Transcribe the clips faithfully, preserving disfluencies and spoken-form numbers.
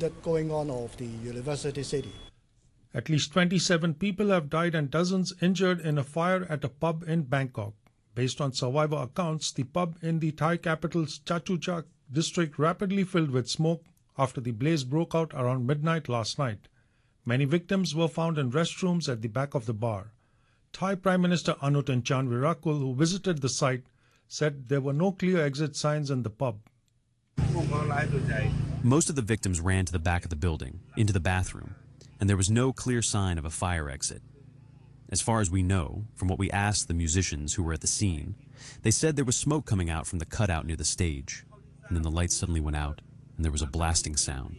going on of the university city. At least twenty-seven people have died and dozens injured in a fire at a pub in Bangkok. Based on survivor accounts, the pub in the Thai capital's Chatuchak district rapidly filled with smoke after the blaze broke out around midnight last night. Many victims were found in restrooms at the back of the bar. Thai Prime Minister Anutin Chanvirakul, who visited the site, said there were no clear exit signs in the pub. Most of the victims ran to the back of the building, into the bathroom, and there was no clear sign of a fire exit. As far as we know, from what we asked the musicians who were at the scene, they said there was smoke coming out from the cutout near the stage, and then the lights suddenly went out, and there was a blasting sound.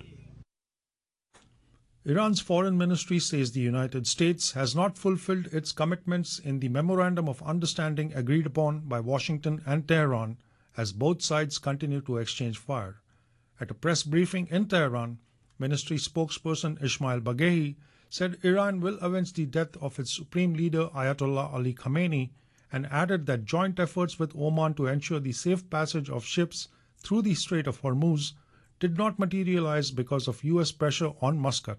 Iran's foreign ministry says the United States has not fulfilled its commitments in the Memorandum of Understanding agreed upon by Washington and Tehran as both sides continue to exchange fire. At a press briefing in Tehran, ministry spokesperson Ismail Baghaei said Iran will avenge the death of its supreme leader Ayatollah Ali Khamenei and added that joint efforts with Oman to ensure the safe passage of ships through the Strait of Hormuz did not materialize because of U S pressure on Muscat.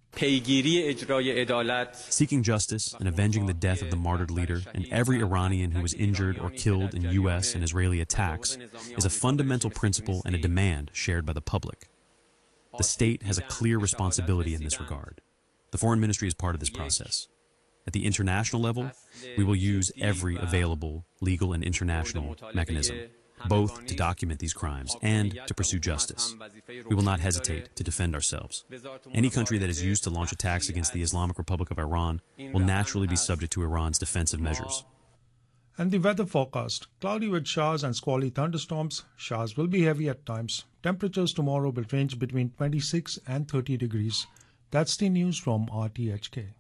Seeking justice and avenging the death of the martyred leader and every Iranian who was injured or killed in U S and Israeli attacks is a fundamental principle and a demand shared by the public. The state has a clear responsibility in this regard. The Foreign Ministry is part of this process. At the international level, we will use every available legal and international mechanism, both to document these crimes and to pursue justice. We will not hesitate to defend ourselves. Any country that is used to launch attacks against the Islamic Republic of Iran will naturally be subject to Iran's defensive measures. And the weather forecast: cloudy with showers and squally thunderstorms. Showers will be heavy at times. Temperatures tomorrow will range between twenty-six and thirty degrees. That's the news from R T H K.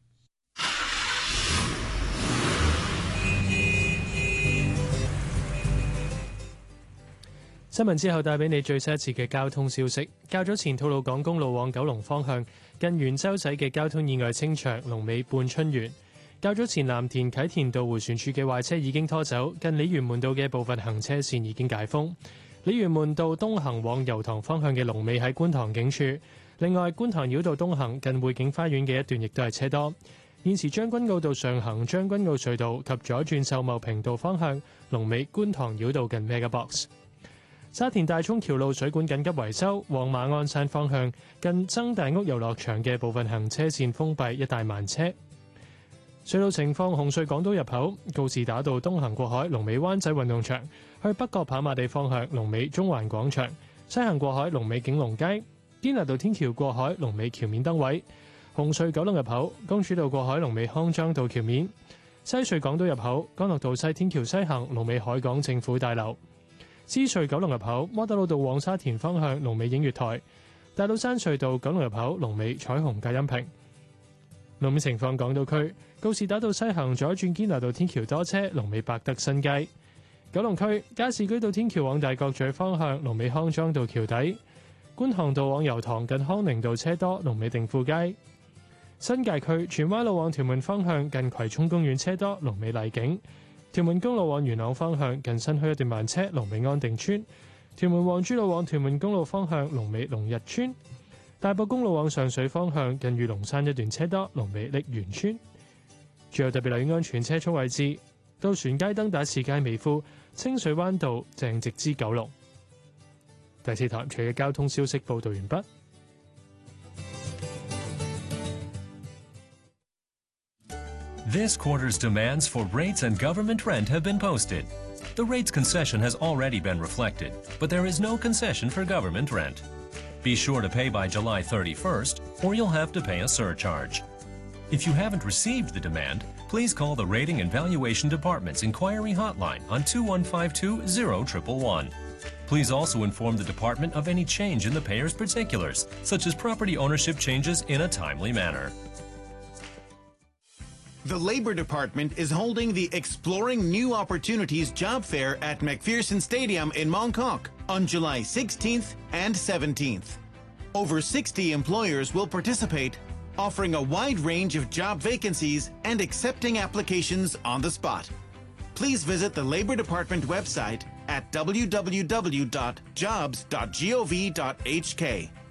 新聞之後帶俾你最新一次嘅交通消息。較早前吐露港公路往九龍方向近元洲仔嘅交通意外清場，龍尾半春園。較早前藍田啟田道迴旋處嘅壞車已經拖走，近鯉魚門道嘅部分行車線已經解封。鯉魚門道東行往油塘方向嘅龍尾喺觀塘警署。另外，觀塘繞道東行近匯景花園嘅一段亦都係車多。現時將軍澳道上行將軍澳隧道及左轉秀茂坪道方向龍尾觀塘繞道近 Megabox。沙田大涌橋路水管緊急維修，往馬鞍山方向近曾大屋遊樂場嘅部分行車線封閉，一帶慢車。隧道情況：紅隧港島入口告士打道東行過海，龍尾灣仔運動場；去北角跑馬地方向，龍尾中環廣場；西行過海，龍尾景隆街；堅拿道天橋過海，龍尾橋面燈位；紅隧九龍入口公主道過海，龍尾康莊道橋面；西隧港島入口干諾道西天橋西行，龍尾海港政府大樓。獅隧九龍入口窩打老道往沙田方向，龍尾映月台；大老山隧道九龍入口龍尾彩虹隔音屏。路面情況：港島區告士打道西行左轉堅拿道天橋多車，龍尾百德新街；九龍區加士居道天橋往大角咀方向，龍尾康莊道橋底；觀塘道往油塘近康寧道車多，龍尾定富街；新界區荃灣路往屯門方向近葵涌公園車多，龍尾麗景。屯門公路往元朗方向近新墟一段慢車，龍尾安定村；屯門皇珠路往屯門公路方向龍尾龍日村；大埔公路往上水方向近御龍山一段車多，龍尾瀝源村。最後特別留意安全車速位置：渡船街、登打士街、美孚、清水灣道、鄭直之九龍。第四台除嘅交通消息報導完畢。 This quarter's demands for rates and government rent have been posted. The rates concession has already been reflected, but there is no concession for government rent. Be sure to pay by July thirty-first, or you'll have to pay a surcharge. If you haven't received the demand, please call the Rating and Valuation Department's inquiry hotline on two one five two zero one one one. Please also inform the department of any change in the payer's particulars, such as property ownership changes, in a timely manner. The Labor Department is holding the Exploring New Opportunities Job Fair at McPherson Stadium in Mongkok on July sixteenth and seventeenth. Over sixty employers will participate, offering a wide range of job vacancies and accepting applications on the spot. Please visit the Labor Department website at w w w dot jobs dot gov dot h k.